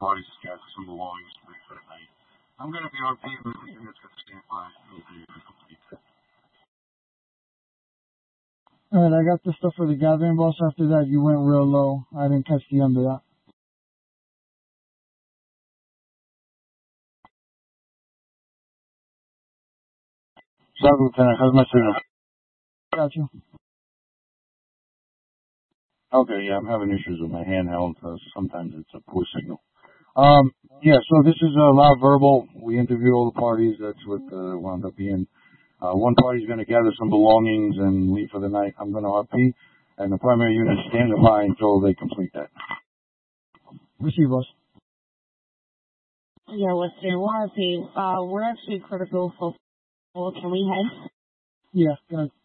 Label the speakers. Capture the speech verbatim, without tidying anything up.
Speaker 1: parties to gather some belongings to leave for the night. I'm going to be R P with the units got to stand by. We'll be able to complete that.
Speaker 2: Alright, I got the stuff for the gathering, boss. After that, you went real low. I didn't catch the end of that.
Speaker 1: Sorry, Lieutenant. How's my signal?
Speaker 2: Got you.
Speaker 1: Okay, yeah, I'm having issues with my handheld. Uh, sometimes it's a poor signal. Um, yeah, so this is a loud verbal. We interviewed all the parties. That's what uh, wound up being. Uh, one party's going to gather some belongings and leave for the night. I'm going to R P, and the primary unit stands by until they complete that.
Speaker 2: Receive, boss.
Speaker 3: Yeah, listen, we're R P. Uh, we're actually critical for. Can we head?
Speaker 2: Yeah, good.